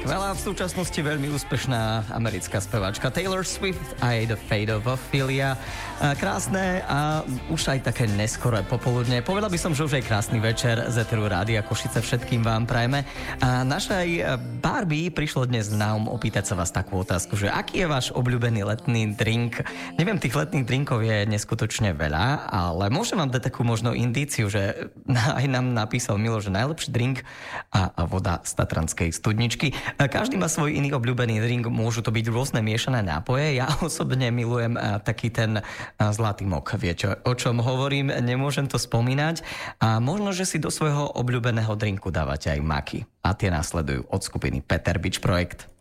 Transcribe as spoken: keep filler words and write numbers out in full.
Veľa v súčasnosti veľmi úspešná americká speváčka Taylor Swift a jej The Fate of Ophelia. Krásne a už aj také neskoré popoludne. Povedal by som, že už aj krásny večer z Eteru Rádia Košice všetkým vám prajeme. A našej Barbie prišlo dnes na um opýtať sa vás takú otázku, že aký je váš obľúbený letný drink? Neviem, tých letných drinkov je neskutočne veľa, ale môžem vám dať takú možno indíciu, že aj nám napísal Milo, že najlepší drink a voda z tatranskej studničky. Každý má svoj iný obľúbený drink, môžu to byť rôzne miešané nápoje. Ja osobne milujem taký ten zlatý mok. Viete, o čom hovorím, nemôžem to spomínať. A možno, že si do svojho obľúbeného drinku dávate aj maky. A tie následujú od skupiny Peter Beach Projekt.